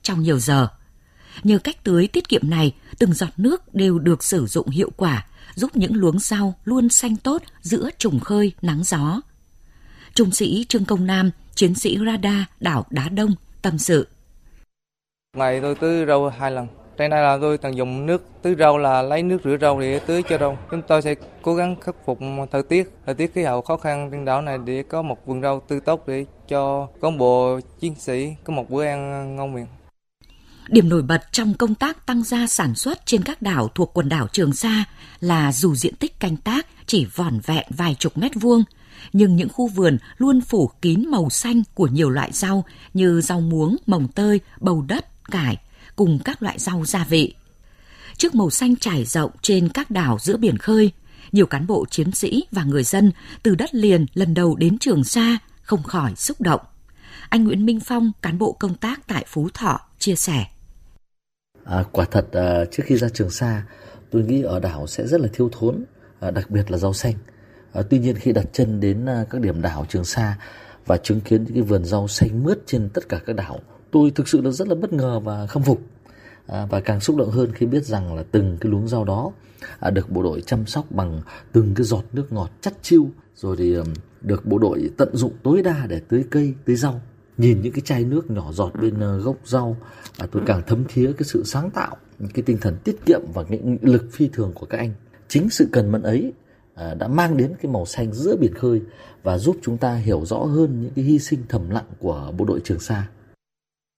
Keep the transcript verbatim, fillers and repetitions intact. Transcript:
trong nhiều giờ. Nhờ cách tưới tiết kiệm này, từng giọt nước đều được sử dụng hiệu quả, giúp những luống rau luôn xanh tốt giữa trùng khơi nắng gió. Trung sĩ Trương Công Nam, chiến sĩ radar đảo Đá Đông, tâm sự. Ngày tôi tưới rau hai lần. Trên đây là tôi tận dụng nước tưới rau là lấy nước rửa rau để tưới cho rau. Chúng tôi sẽ cố gắng khắc phục thời tiết, thời tiết khí hậu khó khăn trên đảo này để có một vườn rau tươi tốt để cho cán bộ chiến sĩ có một bữa ăn ngon miệng. Điểm nổi bật trong công tác tăng gia sản xuất trên các đảo thuộc quần đảo Trường Sa là dù diện tích canh tác chỉ vỏn vẹn vài chục mét vuông, nhưng những khu vườn luôn phủ kín màu xanh của nhiều loại rau như rau muống, mồng tơi, bầu đất, cải, cùng các loại rau gia vị. Trước màu xanh trải rộng trên các đảo giữa biển khơi, nhiều cán bộ chiến sĩ và người dân từ đất liền lần đầu đến Trường Sa không khỏi xúc động. Anh Nguyễn Minh Phong, cán bộ công tác tại Phú Thọ, chia sẻ. À, quả thật à, trước khi ra Trường Sa, tôi nghĩ ở đảo sẽ rất là thiếu thốn, à, đặc biệt là rau xanh. À, tuy nhiên khi đặt chân đến à, các điểm đảo Trường Sa và chứng kiến những cái vườn rau xanh mướt trên tất cả các đảo, tôi thực sự là rất là bất ngờ và khâm phục. À, và càng xúc động hơn khi biết rằng là từng cái luống rau đó à, được bộ đội chăm sóc bằng từng cái giọt nước ngọt chắt chiu, rồi thì um, được bộ đội tận dụng tối đa để tưới cây, tưới rau. Nhìn những cái chai nước nhỏ giọt bên uh, gốc rau, à, tôi càng thấm thía cái sự sáng tạo, cái tinh thần tiết kiệm và cái nghị lực phi thường của các anh. Chính sự cần mẫn ấy à, đã mang đến cái màu xanh giữa biển khơi và giúp chúng ta hiểu rõ hơn những cái hy sinh thầm lặng của bộ đội Trường Sa.